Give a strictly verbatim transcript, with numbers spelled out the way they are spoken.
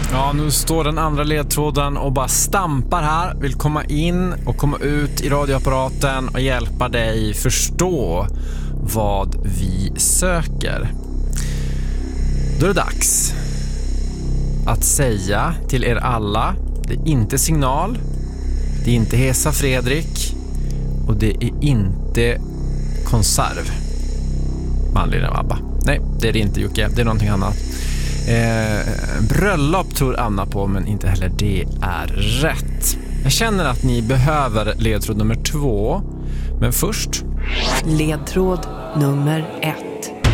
Ja, nu står den andra ledtråden och bara stampar här. Vill komma in och komma ut i radioapparaten och hjälpa dig förstå vad vi söker. Då är det dags att säga till er alla: det är inte Signal, det är inte Hesa Fredrik och det är inte Konserv. Med anledning av ABBA. Nej, det är det inte, Jocke. Det är någonting annat. Eh, bröllop tror Anna på, men inte heller det är rätt. Jag känner att ni behöver ledtråd nummer två. Men först... Ledtråd nummer ett.